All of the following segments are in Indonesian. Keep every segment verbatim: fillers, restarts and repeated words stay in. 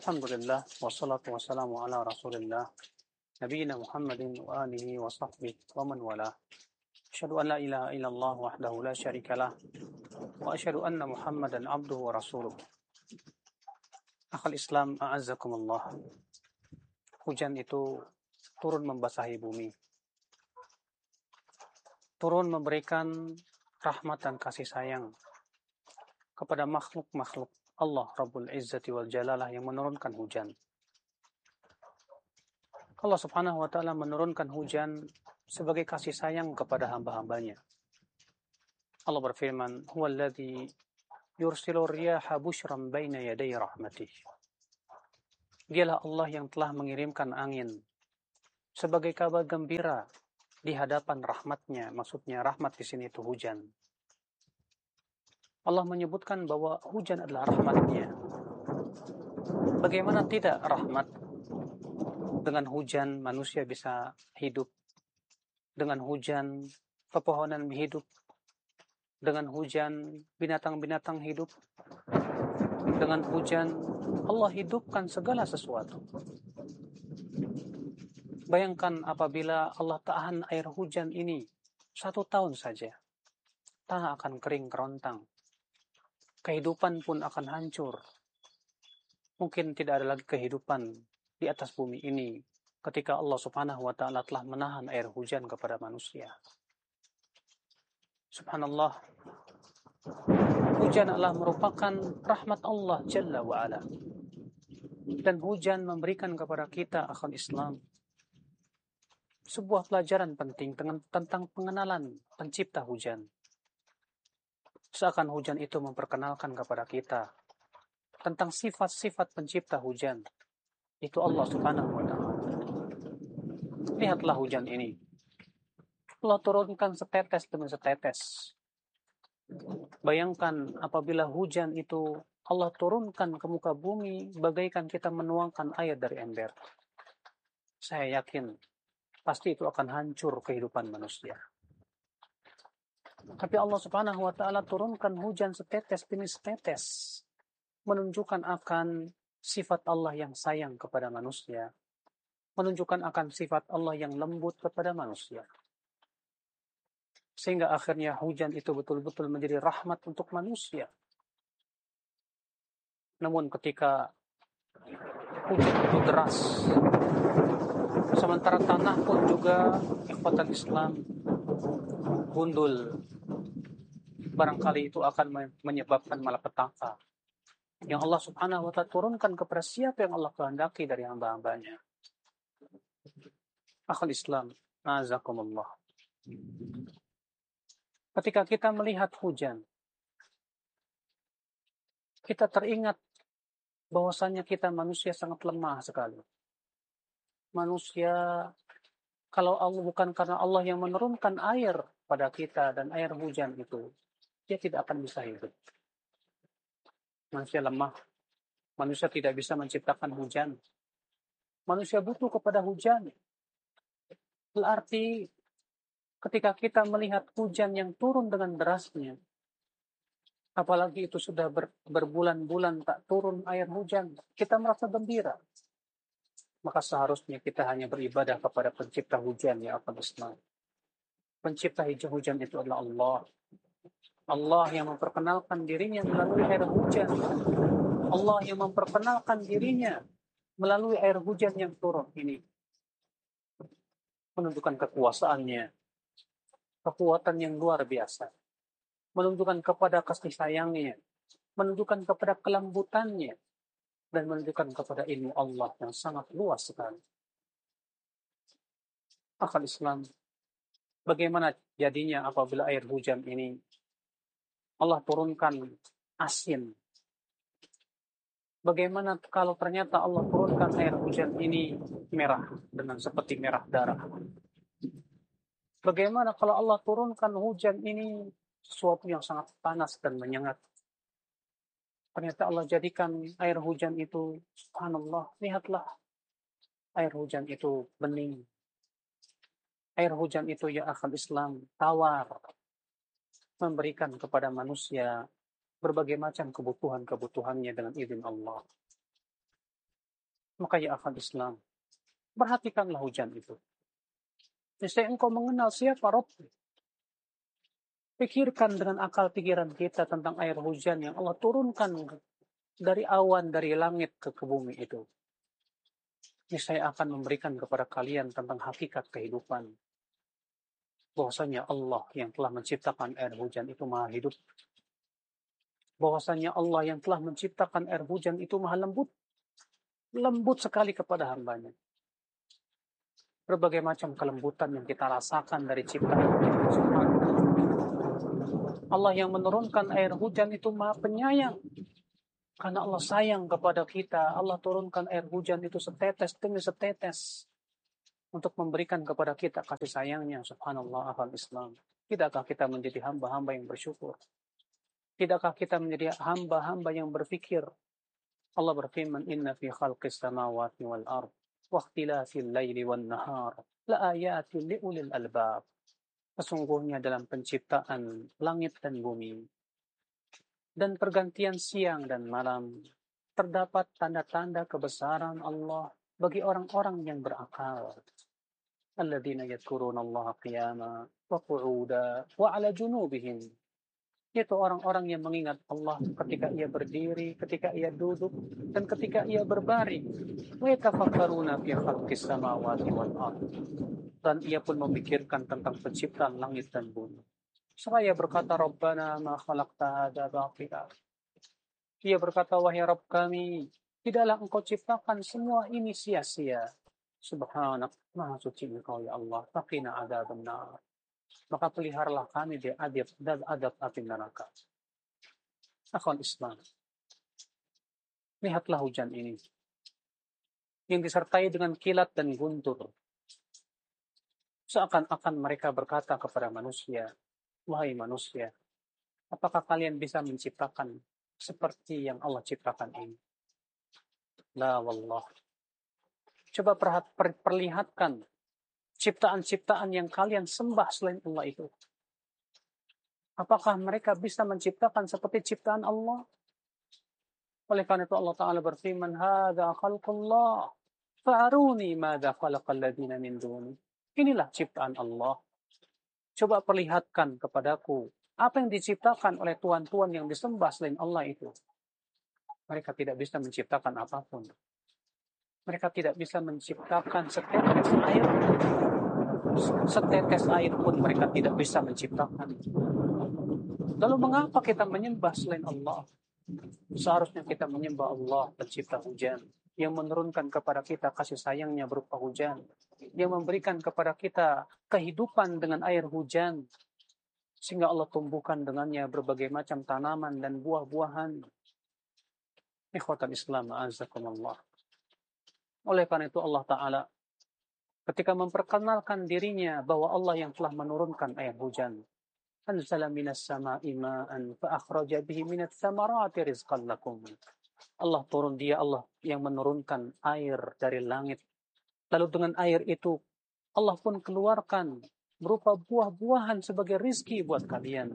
Alhamdulillah, wassalatu wassalamu ala rasulillah, nabiyina Muhammadin wa alihi wa sahbihi wa man wala. Asyhadu an la ilaha illallah wahdahu la syarikalah, wa asyhadu anna Muhammadan abduhu wa rasuluh. Akhal Islam, a'azzakumullah. Hujan itu turun membasahi bumi. Turun memberikan rahmat dan kasih sayang kepada makhluk-makhluk Allah Rabbul Izzati wal Jalalah yang menurunkan hujan. Allah Subhanahu wa Ta'ala menurunkan hujan sebagai kasih sayang kepada hamba-hambanya. Allah berfirman, "Huwallazi yursilu riyaha busyran baina yaday rahmatih." Dialah Allah yang telah mengirimkan angin sebagai kabar gembira di hadapan rahmatnya. Maksudnya rahmat di sini itu hujan. Allah menyebutkan bahwa hujan adalah rahmatnya. Bagaimana tidak rahmat? Dengan hujan manusia bisa hidup. Dengan hujan pepohonan hidup. Dengan hujan binatang-binatang hidup. Dengan hujan Allah hidupkan segala sesuatu. Bayangkan apabila Allah tahan air hujan ini satu tahun saja, tak akan kering kerontang. Kehidupan pun akan hancur. Mungkin tidak ada lagi kehidupan di atas bumi ini ketika Allah Subhanahu wa Ta'ala telah menahan air hujan kepada manusia. Subhanallah, hujan adalah merupakan rahmat Allah Jalla wa'ala. Dan hujan memberikan kepada kita akan Islam sebuah pelajaran penting tentang pengenalan pencipta hujan. Seakan hujan itu memperkenalkan kepada kita tentang sifat-sifat pencipta hujan. Itu Allah Subhanahu wa Ta'ala. Lihatlah hujan ini. Allah turunkan setetes demi setetes. Bayangkan apabila hujan itu Allah turunkan ke muka bumi bagaikan kita menuangkan air dari ember. Saya yakin pasti itu akan hancur kehidupan manusia. Tapi Allah Subhanahu wa Ta'ala turunkan hujan setetes demi setetes, menunjukkan akan sifat Allah yang sayang kepada manusia, menunjukkan akan sifat Allah yang lembut kepada manusia. Sehingga akhirnya hujan itu betul-betul menjadi rahmat untuk manusia. Namun ketika hujan itu deras, sementara tanah pun juga ikhwatan Islam gundul, barangkali itu akan menyebabkan malapetaka yang Allah Subhanahu wa Ta'ala turunkan kepada siapa yang Allah kehendaki dari hamba-hambanya. Akhul Islam, azakumullah. Ketika kita melihat hujan, kita teringat bahwasanya kita manusia sangat lemah sekali. Manusia, kalau Allah bukan karena Allah yang menurunkan air pada kita dan air hujan itu, dia tidak akan bisa hidup. Manusia lemah. Manusia tidak bisa menciptakan hujan. Manusia butuh kepada hujan. Berarti ketika kita melihat hujan yang turun dengan derasnya, apalagi itu sudah ber, berbulan-bulan tak turun air hujan, kita merasa gembira. Maka seharusnya kita hanya beribadah kepada pencipta hujan, ya akan Islam. Pencipta hujan itu adalah Allah. Allah yang memperkenalkan dirinya melalui air hujan. Allah yang memperkenalkan dirinya melalui air hujan yang turun ini. Menunjukkan kekuasaannya, kekuatan yang luar biasa. Menunjukkan kepada kasih sayangnya, menunjukkan kepada kelembutannya, dan menunjukkan kepada ilmu Allah yang sangat luas sekali. Akal Islam, bagaimana jadinya apabila air hujan ini Allah turunkan asin? Bagaimana kalau ternyata Allah turunkan air hujan ini merah dengan seperti merah darah? Bagaimana kalau Allah turunkan hujan ini sesuatu yang sangat panas dan menyengat? Ternyata Allah jadikan air hujan itu, subhanallah, lihatlah, air hujan itu bening. Air hujan itu, ya akhal Islam, tawar, memberikan kepada manusia berbagai macam kebutuhan-kebutuhannya dengan izin Allah. Maka ya akan Islam, perhatikanlah hujan itu. Niscaya engkau mengenal siapa Rabb. Pikirkan dengan akal pikiran kita tentang air hujan yang Allah turunkan dari awan, dari langit ke, ke bumi itu. Niscaya akan memberikan kepada kalian tentang hakikat kehidupan. Bahwasanya Allah yang telah menciptakan air hujan itu maha hidup. Bahwasanya Allah yang telah menciptakan air hujan itu maha lembut. Lembut sekali kepada hambanya. Berbagai macam kelembutan yang kita rasakan dari ciptaan Allah. Allah yang menurunkan air hujan itu maha penyayang. Karena Allah sayang kepada kita, Allah turunkan air hujan itu setetes demi setetes untuk memberikan kepada kita kasih sayangnya. Subhanallah, akhal Islam. Tidakkah kita menjadi hamba-hamba yang bersyukur? Tidakkah kita menjadi hamba-hamba yang berfikir? Allah berfirman, Inna fi khalqis samawati wal ard wa ikhtilafil laili wan nahar la ayatin li ulil albab. Sesungguhnya dalam penciptaan langit dan bumi dan pergantian siang dan malam terdapat tanda-tanda kebesaran Allah bagi orang-orang yang berakal. Alladzina yadhkuruna Allah qiyama wa qu'uda wa 'ala junubihim. Yaitu orang-orang yang mengingat Allah ketika ia berdiri, ketika ia duduk, dan ketika ia berbaring. Wa yatafakkaruna fi khalqis samawati wal ard. Dan ia pun memikirkan tentang penciptaan langit dan bumi. Seraya berkata, Rabbana ma khalaqta hadza batila. Ia berkata, wahai Rabb kami, tidaklah engkau ciptakan semua ini sia-sia. Subhanak, maha suci engkau ya Allah, taqina adzaban nar. Maka peliharalah kami dari adab dan adab api neraka. Akhwan Islam, lihatlah hujan ini yang disertai dengan kilat dan guntur. Seakan-akan mereka berkata kepada manusia, wahai manusia, apakah kalian bisa menciptakan seperti yang Allah ciptakan ini? La wallah. Coba perhat, per, perlihatkan ciptaan-ciptaan yang kalian sembah selain Allah itu. Apakah mereka bisa menciptakan seperti ciptaan Allah? Oleh karena itu Allah Ta'ala berfirman, Hada khalqullah, fa'aruni madha khalaqal ladina min duni. Inilah ciptaan Allah. Coba perlihatkan kepadaku apa yang diciptakan oleh tuan-tuan yang disembah selain Allah itu. Mereka tidak bisa menciptakan apapun. Mereka tidak bisa menciptakan setetes air. Setetes air pun mereka tidak bisa menciptakan. Lalu mengapa kita menyembah selain Allah? Seharusnya kita menyembah Allah pencipta hujan, yang menurunkan kepada kita kasih sayangnya berupa hujan, yang memberikan kepada kita kehidupan dengan air hujan, sehingga Allah tumbuhkan dengannya berbagai macam tanaman dan buah-buahan. Ikhwatan Islam, a'azakumullah. Oleh karena itu Allah Ta'ala ketika memperkenalkan dirinya bahwa Allah yang telah menurunkan air hujan, anzala minas sama'i ma'an fa akhraja bihi minats thamarati rizqan lakum. Allah turun, dia Allah yang menurunkan air dari langit. Lalu dengan air itu Allah pun keluarkan berupa buah-buahan sebagai rizki buat kalian.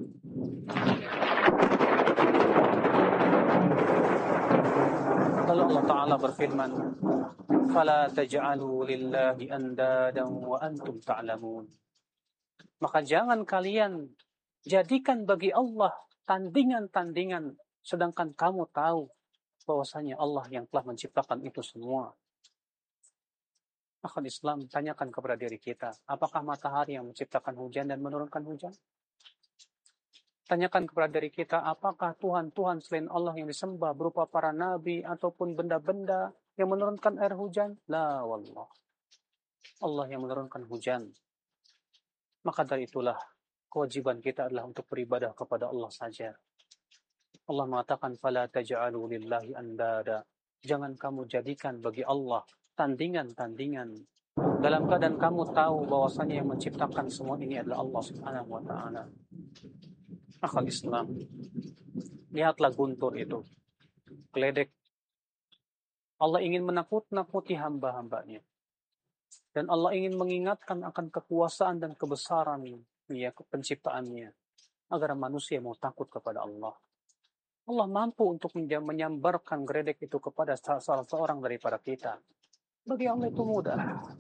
Lalu Allah Ta'ala berfirman, fala taj'alu lillahi andadan wa antum ta'lamun. Maka jangan kalian jadikan bagi Allah tandingan-tandingan sedangkan kamu tahu bahwasanya Allah yang telah menciptakan itu semua. Akhwan Islam, tanyakan kepada diri kita, apakah matahari yang menciptakan hujan dan menurunkan hujan? Tanyakan kepada diri kita, apakah Tuhan-Tuhan selain Allah yang disembah berupa para nabi ataupun benda-benda yang menurunkan air hujan? La wallah. Allah yang menurunkan hujan. Maka dari itulah kewajiban kita adalah untuk beribadah kepada Allah saja. Allah mengatakan, fala taj'alu lillahi andada. Jangan kamu jadikan bagi Allah tandingan-tandingan. Dalam keadaan kamu tahu bahwasanya yang menciptakan semua ini adalah Allah Subhanahu wa Ta'ala. Akhal Islam, lihatlah guntur itu, geledek. Allah ingin menakut-nakuti hamba-hambanya. Dan Allah ingin mengingatkan akan kekuasaan dan kebesaran ya, penciptaannya, agar manusia mau takut kepada Allah. Allah mampu untuk menyambarkan geledek itu kepada salah seorang daripada kita. Bagi Allah itu mudah.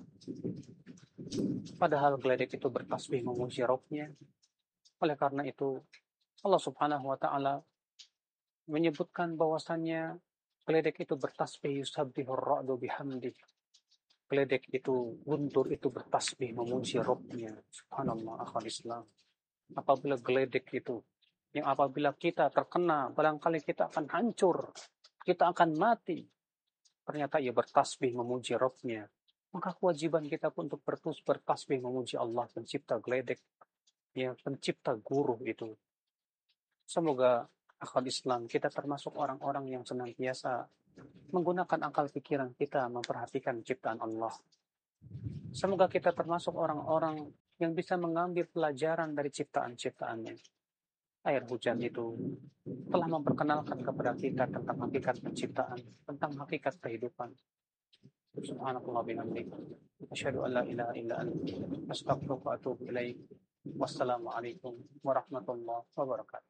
Padahal geledek itu bertasbih memuji Rabb-nya. Oleh karena itu, Allah Subhanahu wa taala menyebutkan bahwasannya geledek itu bertasbih yusabbihur ra'du bihamdi. Geledek itu, guntur itu bertasbih memuji Rabb-nya. Subhanallah, akhwat Islam. Apabila geledek itu, yang apabila kita terkena, barangkali kita akan hancur, kita akan mati. Ternyata ia bertasbih memuji Rabb-nya. Maka kewajiban kita pun untuk bertus bertasbih memuji Allah, pencipta geledek, ya, pencipta guru itu. Semoga akal Islam kita termasuk orang-orang yang senantiasa menggunakan akal pikiran kita memperhatikan ciptaan Allah. Semoga kita termasuk orang-orang yang bisa mengambil pelajaran dari ciptaan-ciptaannya. Air hujan itu telah memperkenalkan kepada kita tentang hakikat penciptaan, tentang hakikat kehidupan. Subhanallah bihamdika, asyhadu an la ilaha illa anta, astaghfiruka wa atubu ilaik. Wassalamualaikum warahmatullahi wabarakatuh.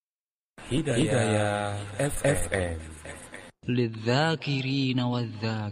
Hidayah F M. للذاكرين والذاكرين